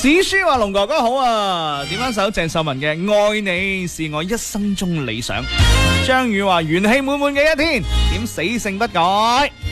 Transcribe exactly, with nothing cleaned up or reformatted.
子書話龍哥哥好啊，點翻首鄭秀文嘅《愛你是我一生中理想》。張宇話元氣滿滿嘅一天，點死性不改。